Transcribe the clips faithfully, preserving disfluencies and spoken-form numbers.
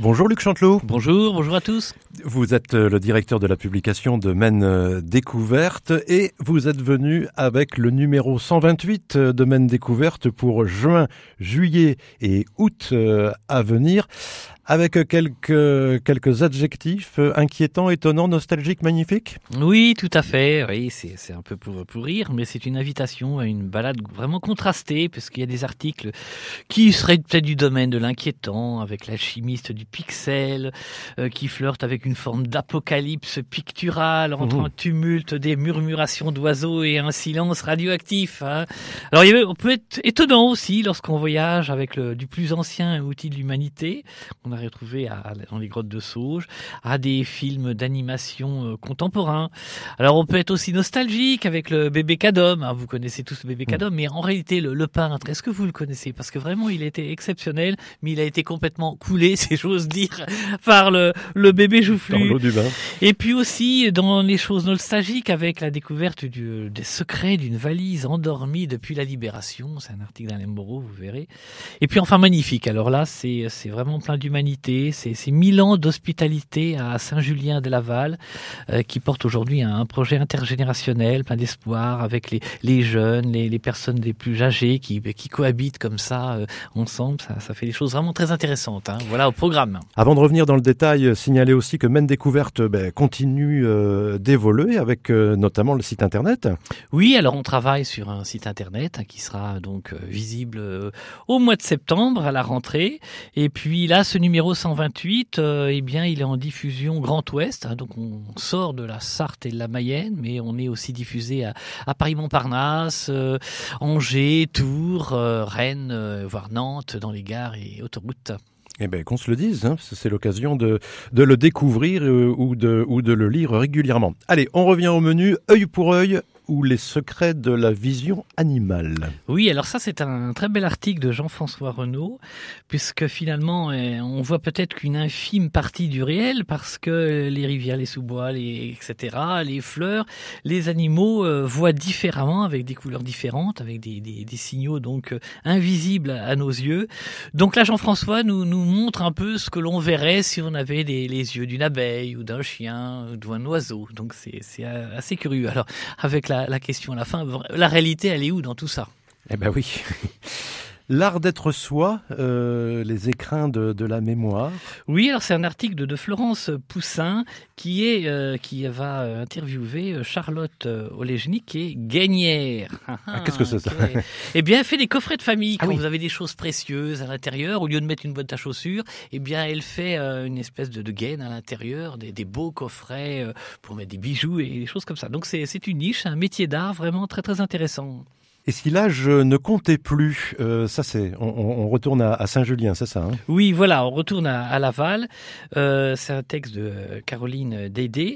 Bonjour Luc Chanteloup. Bonjour, bonjour à tous. Vous êtes le directeur de la publication de Maine Découverte et vous êtes venu avec le numéro cent vingt-huit de Maine Découverte pour juin, juillet et août à venir, avec quelques, quelques adjectifs inquiétants, étonnants, nostalgiques, magnifiques. Oui, tout à fait. Oui, c'est, c'est un peu pour, pour rire, mais c'est une invitation à une balade vraiment contrastée, parce qu'il y a des articles qui seraient peut-être du domaine de l'inquiétant, avec l'alchimiste du pixel, euh, qui flirte avec une forme d'apocalypse picturale entre mmh. un tumulte, des murmurations d'oiseaux et un silence radioactif. Hein. Alors, il y avait, on peut être étonnant aussi lorsqu'on voyage avec le, du plus ancien outil de l'humanité. On a retrouvé à, dans les grottes de Sauge, à des films d'animation euh, contemporains. Alors on peut être aussi nostalgique avec le bébé Cadom, hein, vous connaissez tous le bébé Cadom, mmh. mais en réalité le, le peintre, est-ce que vous le connaissez? Parce que vraiment il était exceptionnel, mais il a été complètement coulé, si j'ose dire, par le, le bébé Joufflu. Dans l'eau du bain. Et puis aussi dans les choses nostalgiques avec la découverte du, des secrets d'une valise endormie depuis la Libération, c'est un article d'Alain Moreau, vous verrez. Et puis enfin magnifique, alors là c'est, c'est vraiment plein d'humanité. C'est, c'est mille ans d'hospitalité à Saint-Julien-de-Laval euh, qui porte aujourd'hui un, un projet intergénérationnel, plein d'espoir avec les, les jeunes, les, les personnes les plus âgées qui, qui cohabitent comme ça euh, ensemble. Ça, ça fait des choses vraiment très intéressantes. Hein. Voilà au programme. Avant de revenir dans le détail, signaler aussi que Maine Découverte ben, continue euh, d'évoluer avec euh, notamment le site internet. Oui, alors on travaille sur un site internet hein, qui sera donc euh, visible euh, au mois de septembre à la rentrée. Et puis là, ce numéro cent vingt-huit, euh, eh bien, il est en diffusion Grand Ouest, hein, donc on sort de la Sarthe et de la Mayenne, mais on est aussi diffusé à, à Paris-Montparnasse, euh, Angers, Tours, euh, Rennes, euh, voire Nantes, dans les gares et autoroutes. Eh ben, qu'on se le dise, hein, c'est l'occasion de, de le découvrir euh, ou, de, ou de le lire régulièrement. Allez, on revient au menu, œil pour œil, ou les secrets de la vision animale. Oui, alors ça c'est un très bel article de Jean-François Renaud, puisque finalement on voit peut-être qu'une infime partie du réel, parce que les rivières, les sous-bois, les, et cetera, les fleurs, les animaux euh, voient différemment, avec des couleurs différentes, avec des, des, des signaux donc euh, invisibles à nos yeux. Donc là Jean-François nous, nous montre un peu ce que l'on verrait si on avait des, les yeux d'une abeille ou d'un chien ou d'un oiseau. Donc c'est, c'est assez curieux. Alors avec la La question à la fin, la réalité, elle est où dans tout ça? Eh ben oui. L'art d'être soi, euh, les écrins de, de la mémoire. Oui, alors c'est un article de, de Florence Poussin qui est euh, qui va interviewer Charlotte Olejnik qui est gagnère. Ah, qu'est-ce que c'est ça? Okay. Eh bien, elle fait des coffrets de famille. Quand ah, oui. vous avez des choses précieuses à l'intérieur, au lieu de mettre une boîte à chaussures, eh bien, elle fait euh, une espèce de, de gaine à l'intérieur, des, des beaux coffrets euh, pour mettre des bijoux et des choses comme ça. Donc c'est c'est une niche, un métier d'art vraiment très très intéressant. Et si l'âge ne comptait plus, euh, ça c'est, on, on retourne à, à Saint-Julien, c'est ça hein? Oui, voilà, on retourne à, à Laval. Euh, c'est un texte de Caroline Dédé.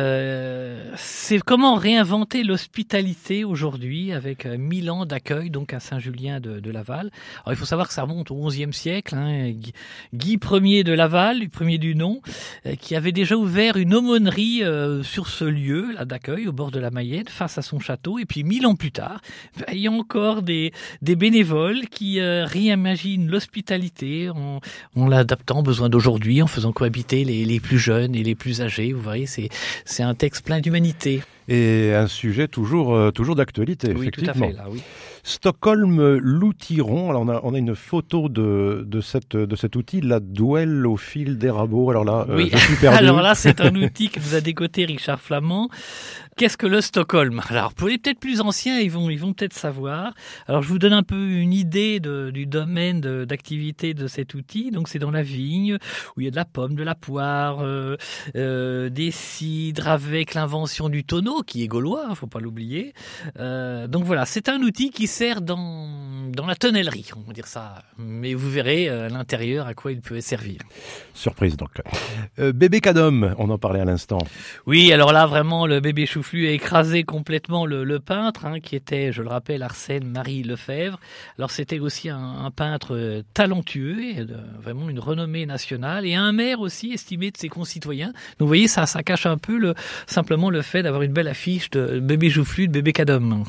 Euh, c'est comment réinventer l'hospitalité aujourd'hui avec mille ans d'accueil donc à Saint-Julien de, de Laval. Alors il faut savoir que ça remonte au onzième siècle. Hein, Guy, Guy Ier de Laval, le premier du nom, euh, qui avait déjà ouvert une aumônerie euh, sur ce lieu là d'accueil au bord de la Mayenne, face à son château. Et puis mille ans plus tard, il y a encore des, des bénévoles qui euh, réimaginent l'hospitalité en, en l'adaptant aux besoins d'aujourd'hui, en faisant cohabiter les, les plus jeunes et les plus âgés. Vous voyez, c'est, c'est un texte plein d'humanité. Et un sujet toujours, euh, toujours d'actualité, oui, effectivement. Tout à fait, là, oui. Stockholm l'outiron. Alors on a, on a une photo de, de, cette, de cet outil, la douelle au fil des rabots. Alors là, oui. euh, je suis perdu. Alors là, c'est un outil que nous a décoté Richard Flamand. Qu'est-ce que le Stockholm? Alors pour les peut-être plus anciens, ils vont, ils vont peut-être savoir. Alors je vous donne un peu une idée de, du domaine de, d'activité de cet outil. Donc c'est dans la vigne où il y a de la pomme, de la poire, euh, euh, des cidres avec l'invention du tonneau qui est gaulois, hein, faut pas l'oublier. Euh, donc voilà, c'est un outil qui sert dans dans la tonnellerie, on va dire ça. Mais vous verrez à l'intérieur à quoi il peut servir. Surprise donc. Euh, bébé Cadom, on en parlait à l'instant. Oui, alors là vraiment le bébé Joufflu a écrasé complètement le, le peintre, hein, qui était, je le rappelle, Arsène Marie Lefebvre. Alors c'était aussi un, un peintre talentueux, et de, vraiment une renommée nationale, et un maire aussi estimé de ses concitoyens. Donc vous voyez, ça, ça cache un peu le, simplement le fait d'avoir une belle affiche de bébé Joufflu, de bébé Cadom.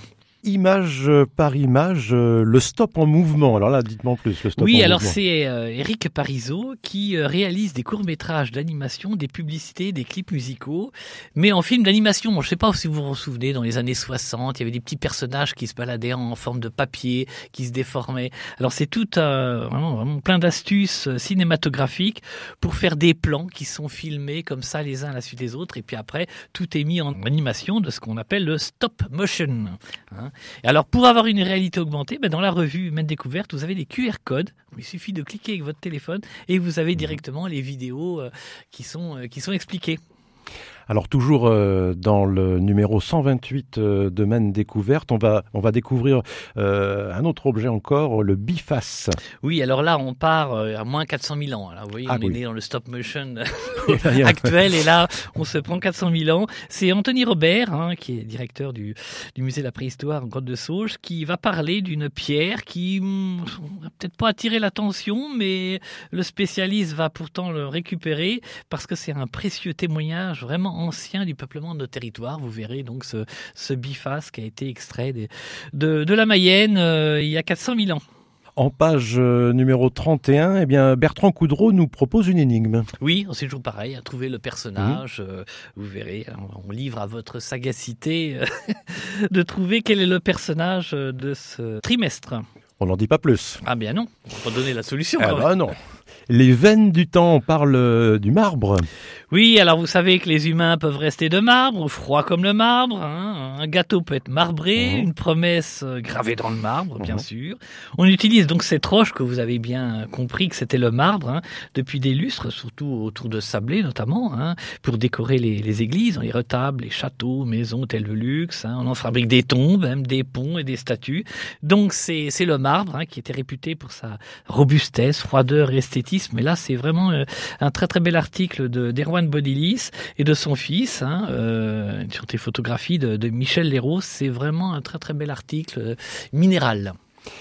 image par image, euh, le stop en mouvement. Alors là, dites-moi en plus, le stop oui, en alors mouvement. c'est euh, Éric Parizeau qui euh, réalise des courts-métrages d'animation, des publicités, des clips musicaux, mais en film d'animation. Bon, je ne sais pas si vous vous souvenez, dans les années soixante, il y avait des petits personnages qui se baladaient en forme de papier, qui se déformaient. Alors c'est tout euh, vraiment, vraiment plein d'astuces cinématographiques pour faire des plans qui sont filmés comme ça les uns à la suite des autres, et puis après tout est mis en animation de ce qu'on appelle le stop motion. Hein. Et alors pour avoir une réalité augmentée, ben dans la revue Humaine Découverte, vous avez des Q R codes. Il suffit de cliquer avec votre téléphone et vous avez directement les vidéos euh, qui sont euh, qui sont expliquées. Alors toujours euh, dans le numéro cent vingt-huit euh, de Maine Découverte, on va on va découvrir euh, un autre objet encore, le biface. Oui, alors là on part euh, à moins quatre cent mille ans. Alors, vous voyez, Ah, on oui. est né dans le stop motion actuel et là on se prend quatre cent mille ans. C'est Anthony Robert, hein, qui est directeur du, du musée de la préhistoire en Grotte de Sauge, qui va parler d'une pierre qui hum, va peut-être pas attirer l'attention, mais le spécialiste va pourtant le récupérer parce que c'est un précieux témoignage vraiment ancien du peuplement de nos territoires. Vous verrez donc ce, ce biface qui a été extrait des, de, de la Mayenne euh, il y a quatre cent mille ans. En page euh, numéro trente et un, eh bien, Bertrand Coudreau nous propose une énigme. Oui, c'est toujours pareil, à trouver le personnage. Mmh. Euh, vous verrez, on, on livre à votre sagacité euh, de trouver quel est le personnage de ce trimestre. On n'en dit pas plus. Ah bien non, on va donner la solution. Ah bah non. Les veines du temps, on parle euh, du marbre. Oui, alors vous savez que les humains peuvent rester de marbre, froid comme le marbre. Hein. Un gâteau peut être marbré, mmh. une promesse gravée dans le marbre, bien mmh. sûr. On utilise donc cette roche que vous avez bien compris que c'était le marbre, hein, depuis des lustres, surtout autour de Sablé notamment, hein, pour décorer les, les églises, les retables, les châteaux, maisons, hôtels de luxe. Hein. On en fabrique des tombes, même des ponts et des statues. Donc c'est, c'est le marbre, hein, qui était réputé pour sa robustesse, froideur et esthétisme. Mais là, c'est vraiment euh, un très très bel article de d'Erwan Bodilis et de son fils, hein, euh, sur des photographies de, de Michel Léraud. C'est vraiment un très très bel article euh, minéral.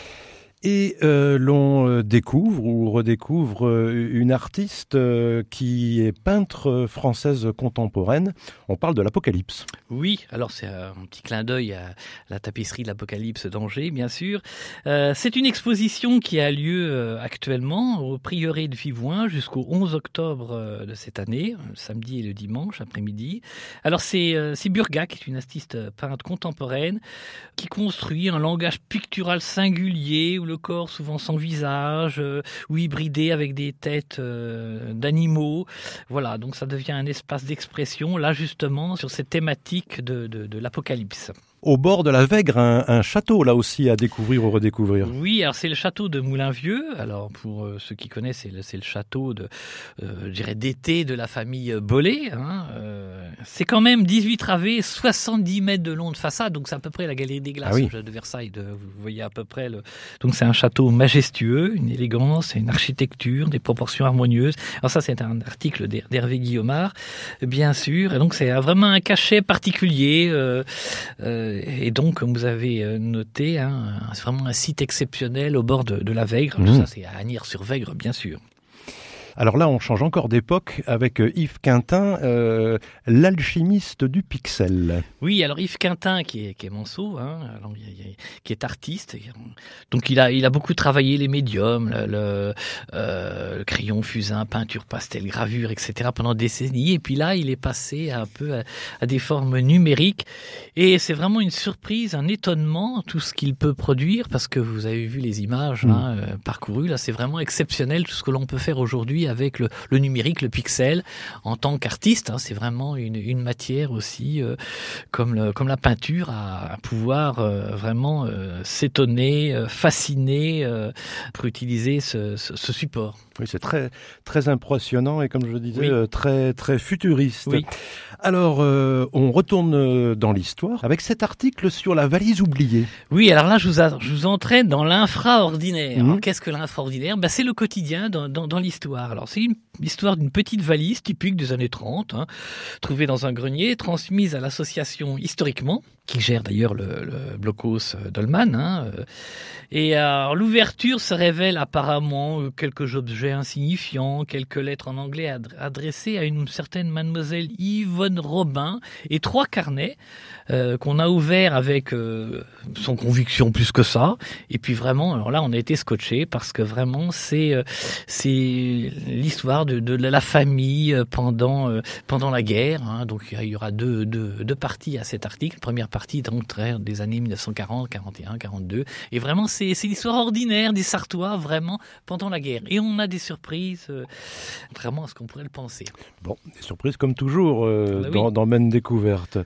Et euh, l'on découvre ou redécouvre une artiste euh, qui est peintre française contemporaine. On parle de l'Apocalypse. Oui, alors c'est un petit clin d'œil à la tapisserie de l'Apocalypse d'Angers, bien sûr. Euh, c'est une exposition qui a lieu euh, actuellement au prieuré de Vivoin jusqu'au onze octobre euh, de cette année, le samedi et le dimanche après-midi. Alors c'est, euh, c'est Burga, qui est une artiste peintre contemporaine, qui construit un langage pictural singulier, où le corps souvent sans visage, euh, ou hybridé avec des têtes euh, d'animaux. Voilà, donc ça devient un espace d'expression, là justement, sur cette thématique de, de, de l'Apocalypse. Au bord de la Vègre, un, un château là aussi à découvrir ou redécouvrir. Oui, alors c'est le château de Moulin-Vieux. Alors pour euh, ceux qui connaissent, c'est le, c'est le château de, euh, je dirais d'été de la famille Bollé. Hein. Euh, c'est quand même dix-huit travées, soixante-dix mètres de long de façade, donc c'est à peu près la galerie des glaces ah oui. de Versailles. De, vous voyez à peu près le. Donc c'est un château majestueux, une élégance, une architecture, des proportions harmonieuses. Alors ça c'est un article d'Hervé Guillaumard, bien sûr. Et donc c'est vraiment un cachet particulier. Euh, euh, Et donc, comme vous avez noté, hein, c'est vraiment un site exceptionnel au bord de, de la Vègre. Mmh. Tout ça, c'est à Agnières-sur-Vègre, bien sûr. Alors là, on change encore d'époque avec Yves Quintin, euh, l'alchimiste du pixel. Oui, alors Yves Quintin, qui est, qui est Manceau, hein, alors, qui est artiste, donc il a, il a beaucoup travaillé les médiums, le, le, euh, le crayon, fusain, peinture, pastel, gravure, et cetera pendant des décennies. Et puis là, il est passé un peu à, à des formes numériques. Et c'est vraiment une surprise, un étonnement, tout ce qu'il peut produire, parce que vous avez vu les images mmh. hein, euh, parcourues. Là, c'est vraiment exceptionnel tout ce que l'on peut faire aujourd'hui avec le, le numérique, le pixel, en tant qu'artiste. Hein, c'est vraiment une, une matière aussi, euh, comme, le, comme la peinture, à, à pouvoir euh, vraiment euh, s'étonner, euh, fasciner, euh, pour utiliser ce, ce, ce support. Oui, c'est très, très impressionnant et comme je le disais, oui. euh, très, très futuriste. Oui. Alors, euh, on retourne dans l'histoire avec cet article sur la valise oubliée. Oui, alors là, je vous, a, je vous entraîne dans l'infraordinaire. Mmh. Alors, qu'est-ce que l'infraordinaire ? Ben, c'est le quotidien dans, dans, dans l'histoire. Alors, c'est une histoire d'une petite valise typique des années trente, hein, trouvée dans un grenier, transmise à l'association historiquement. qui gère d'ailleurs le, le blocos Dolman. Hein. Et alors, l'ouverture se révèle apparemment quelques objets insignifiants, quelques lettres en anglais adressées à une certaine mademoiselle Yvonne Robin et trois carnets euh, qu'on a ouverts avec euh, sans conviction plus que ça. Et puis vraiment, alors là, on a été scotché parce que vraiment, c'est euh, c'est l'histoire de, de la famille pendant euh, pendant la guerre. Hein. Donc il y aura deux, deux, deux parties à cet article. Première partie donc des années mille neuf cent quarante, quarante et un, quarante-deux. Et vraiment, c'est, c'est l'histoire ordinaire des Sarthois, vraiment, pendant la guerre. Et on a des surprises, euh, vraiment à ce qu'on pourrait le penser. Bon, des surprises comme toujours euh, bah oui. dans, dans Maine Découverte.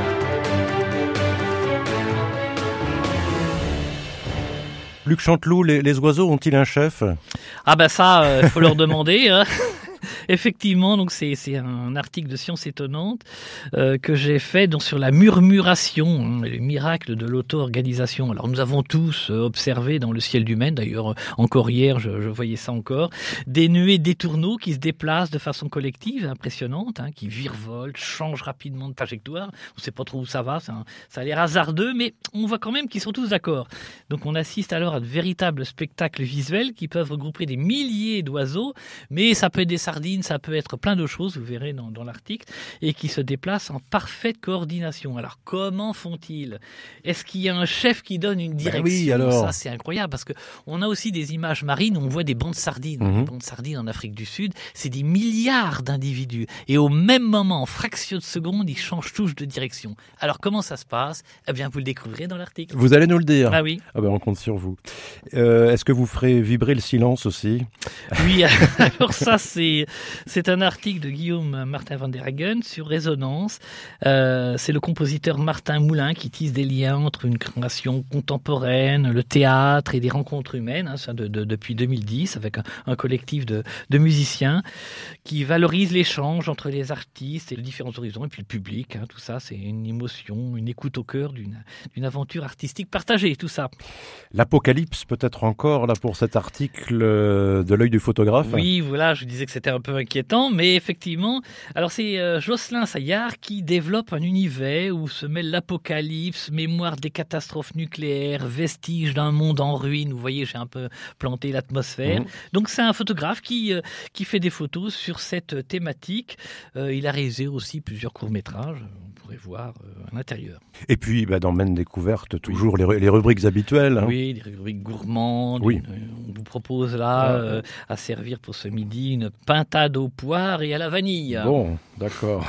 Luc Chanteloup, les, les oiseaux ont-ils un chef ? Ah ben ça, il euh, faut leur demander. Hein. Effectivement, donc c'est c'est un article de Science Étonnante euh, que j'ai fait donc sur la murmuration, hein, le miracle de l'auto-organisation. Alors nous avons tous euh, observé dans le ciel du Maine, d'ailleurs euh, encore hier je, je voyais ça encore, des nuées d'étourneaux qui se déplacent de façon collective, impressionnante, hein, qui virevoltent, changent rapidement de trajectoire. On ne sait pas trop où ça va, ça, ça a l'air hasardeux, mais on voit quand même qu'ils sont tous d'accord. Donc on assiste alors à de véritables spectacles visuels qui peuvent regrouper des milliers d'oiseaux, mais ça peut être des sardines, ça peut être plein de choses, vous verrez dans, dans l'article, et qui se déplacent en parfaite coordination. Alors, comment font-ils ? Est-ce qu'il y a un chef qui donne une direction ? Ben oui, alors. Ça, c'est incroyable, parce qu'on a aussi des images marines où on voit des bancs de sardines. Mm-hmm. Les bancs de sardines en Afrique du Sud, c'est des milliards d'individus. Et au même moment, en fraction de seconde, ils changent tous de direction. Alors, comment ça se passe ? Eh bien, vous le découvrirez dans l'article. Vous allez nous le dire ? Ah oui. Ah ben, on compte sur vous. Euh, est-ce que vous ferez vibrer le silence aussi ? Oui, alors ça, c'est... C'est un article de Guillaume Martin van der Hagen sur Résonance. Euh, c'est le compositeur Martin Moulin qui tisse des liens entre une création contemporaine, le théâtre et des rencontres humaines, hein, ça de, de, depuis deux mille dix, avec un, un collectif de, de musiciens qui valorise l'échange entre les artistes et les différents horizons, et puis le public. Hein, tout ça, c'est une émotion, une écoute au cœur d'une, d'une aventure artistique partagée, tout ça. L'apocalypse peut-être encore là pour cet article de l'œil du photographe. Oui, voilà, je disais que c'était un peu inquiétant, mais effectivement, alors c'est euh, Jocelyn Saillard qui développe un univers où se mêle l'apocalypse, mémoire des catastrophes nucléaires, vestiges d'un monde en ruine. Vous voyez, j'ai un peu planté l'atmosphère. Mmh. Donc c'est un photographe qui euh, qui fait des photos sur cette thématique. Euh, il a réalisé aussi plusieurs courts-métrages. On pourrait voir euh, à l'intérieur. Et puis, bah, dans Maine Découverte, toujours oui. les, les rubriques habituelles. Hein. Oui, les rubriques gourmandes. Oui. Une, on vous propose là ah, euh, à servir pour ce midi une pintade aux poires et à la vanille. Bon, d'accord.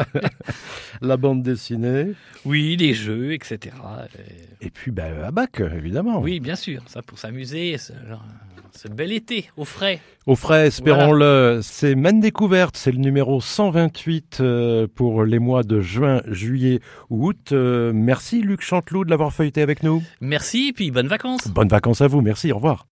La bande dessinée. Oui, les jeux, et cetera. Et, et puis, bah, à Bac, évidemment. Oui, bien sûr. Ça, pour s'amuser, ce, ce bel été, au frais. Au frais, espérons-le. Voilà. C'est Maine Découverte, c'est le numéro cent vingt-huit pour les mois de juin, juillet ou août. Merci Luc Chanteloup de l'avoir feuilleté avec nous. Merci, puis bonnes vacances. Bonnes vacances à vous, merci, au revoir.